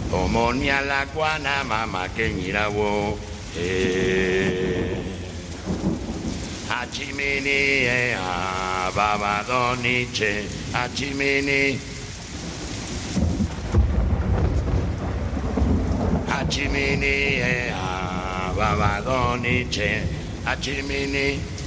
Omonia la guana mama kenyirawo. Achimini baba doniche. Achimini. Achimini baba doniche. Achimini.